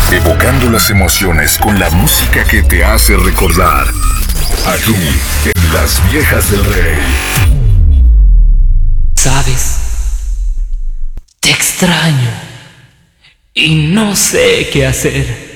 Evocando las emociones con la música que te hace recordar. Aquí, en Las Viejas del Rey. ¿Sabes? Te extraño y no sé qué hacer.